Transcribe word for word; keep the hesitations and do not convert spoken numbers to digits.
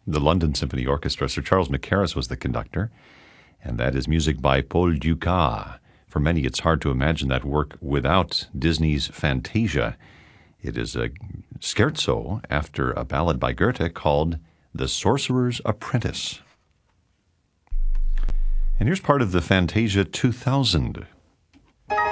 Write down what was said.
the London Symphony Orchestra. Sir Charles Mackerras was the conductor, and that is music by Paul Dukas. For many, it's hard to imagine that work without Disney's Fantasia. It is a scherzo after a ballad by Goethe called The Sorcerer's Apprentice. And here's part of the Fantasia two thousand